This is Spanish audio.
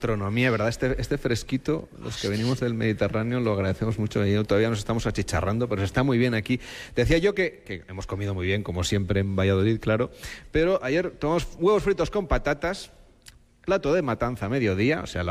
gastronomía, ¿verdad? Este fresquito, los que venimos del Mediterráneo lo agradecemos mucho. Todavía nos estamos achicharrando, pero está muy bien aquí. Decía yo que hemos comido muy bien, como siempre en Valladolid, claro, pero ayer tomamos huevos fritos con patatas, plato de matanza a mediodía, o sea,